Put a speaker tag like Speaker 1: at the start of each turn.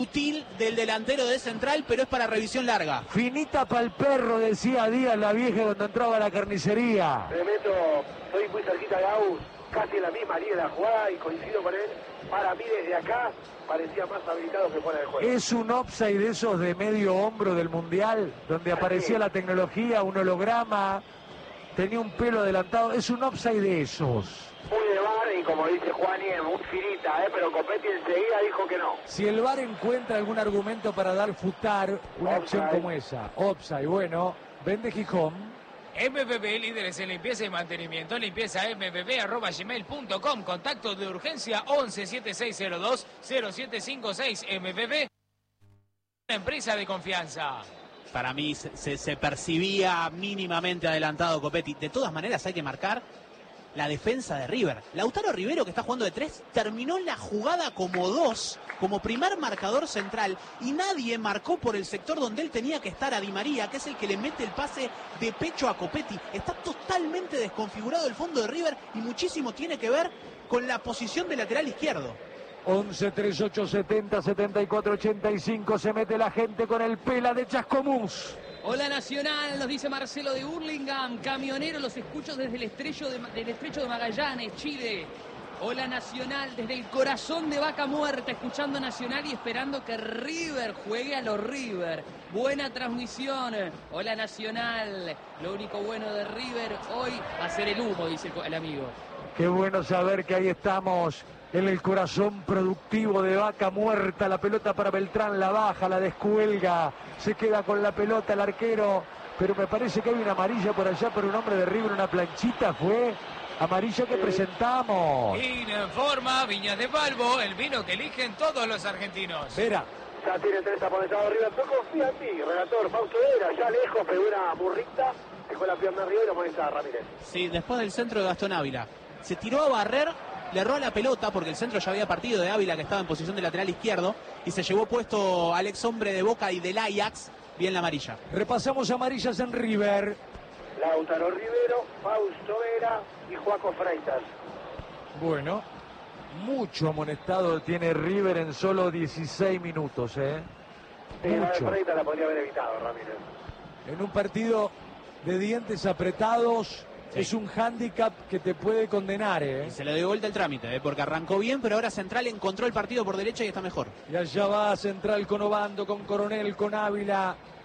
Speaker 1: Sutil del delantero de Central, pero es para revisión larga.
Speaker 2: Finita pa'l perro, decía Díaz, la vieja cuando entraba a la carnicería.
Speaker 3: Tremendo, estoy muy cerquita de Agus, casi en la misma línea de la jugada y coincido con él. Para mí desde acá parecía más habilitado que fuera del juego.
Speaker 2: Es un offside de esos de medio hombro del Mundial, donde aparecía la tecnología, un holograma, tenía un pelo adelantado. Es un offside de esos.
Speaker 3: Muy de bar y como dice Juani, muy finita, pero Copetti enseguida dijo que no.
Speaker 2: Si el VAR encuentra algún argumento para dar futar una acción como esa, offside, bueno, vende Gijón.
Speaker 4: MPP, líderes en limpieza y mantenimiento. Limpieza mpp@gmail.com. Contacto de urgencia 11 7602 0756. MPP, una empresa de confianza.
Speaker 1: Para mí se percibía mínimamente adelantado Copetti. De todas maneras hay que marcar la defensa de River. Lautaro Rivero, que está jugando de 3, terminó la jugada como 2, como primer marcador central, y nadie marcó por el sector donde él tenía que estar, a Di María, que es el que le mete el pase de pecho a Copetti. Está totalmente desconfigurado el fondo de River y muchísimo tiene que ver con la posición de lateral izquierdo.
Speaker 2: 11 38 70 74 85, se mete la gente con el pela de Chascomús.
Speaker 5: Hola Nacional, nos dice Marcelo de Hurlingham. Camionero, los escucho desde el estrecho de Magallanes, Chile. Hola Nacional, desde el corazón de Vaca Muerta, escuchando Nacional y esperando que River juegue a los River. Buena transmisión. Hola Nacional, lo único bueno de River hoy va a ser el humo, dice el amigo.
Speaker 2: Qué bueno saber que ahí estamos en el corazón productivo de Vaca Muerta. La pelota para Beltrán, la baja, la descuelga, se queda con la pelota el arquero, pero me parece que hay una amarilla por allá por un hombre de River, una planchita, fue amarilla que presentamos.
Speaker 4: Informa Viñas de Balbo, el vino que eligen todos los argentinos.
Speaker 2: Vera.
Speaker 3: Ya tiene 3 amonestados River, no confía en ti, relator. Fausto Vera, ya lejos, pegó una burrita, dejó la pierna arriba y lo amonesta Ramírez.
Speaker 1: Sí, después del centro de Gastón Ávila. Se tiró a barrer, le erró a la pelota porque el centro ya había partido de Ávila, que estaba en posición de lateral izquierdo, y se llevó puesto al ex hombre de Boca y del Ajax, bien la amarilla.
Speaker 2: Repasamos amarillas en River.
Speaker 3: Lautaro Rivero, Fausto Vera y Joaco Freitas.
Speaker 2: Bueno, mucho amonestado tiene River en solo 16 minutos,
Speaker 3: La de Freitas la podría haber evitado, Ramírez.
Speaker 2: En un partido de dientes apretados. Sí. Es un hándicap que te puede condenar,
Speaker 1: Y se le dio vuelta el trámite, porque arrancó bien, pero ahora Central encontró el partido por derecha y está mejor.
Speaker 2: Y allá va Central con Obando, con Coronel, con Ávila.